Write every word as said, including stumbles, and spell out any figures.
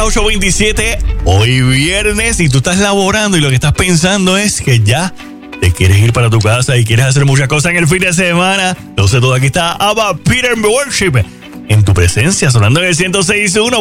ocho veintisiete, hoy viernes, y tú estás laborando y lo que estás pensando es que ya te quieres ir para tu casa y quieres hacer muchas cosas en el fin de semana. Entonces todo aquí está Abba Peter Worship en tu presencia, sonando en el ciento seis punto uno.